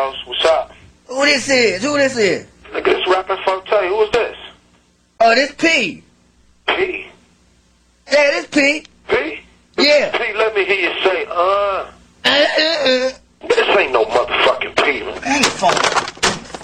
Ghost. What's up? Who this is? Nigga, this rapping Forte. Who is this? Oh, this P. P? Yeah, this P. P? Yeah. P, let me hear you say,